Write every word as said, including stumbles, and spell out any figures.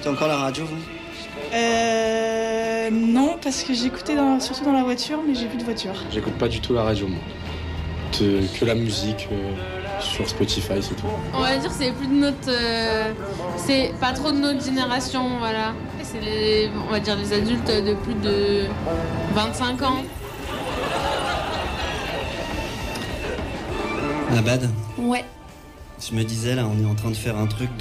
écoutez encore la radio, vous? Euh... Non, parce que j'écoutais dans, surtout dans la voiture, mais j'ai plus de voiture. J'écoute pas du tout la radio, moi. De, que la musique euh, sur Spotify, c'est tout. On va dire que c'est plus de notre... Euh, c'est pas trop de notre génération, voilà. C'est les, on va dire les adultes de plus de vingt-cinq ans. Abad, Ouais. je me disais, là, on est en train de faire un truc